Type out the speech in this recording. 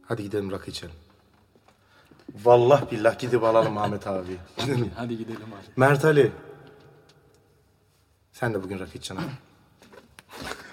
Hadi gidelim rakı içelim. Vallahi billah gidip alalım Ahmet abi. Hadi gidelim abi. Mert Ali. Sen de bugün rakı içeceksin abi.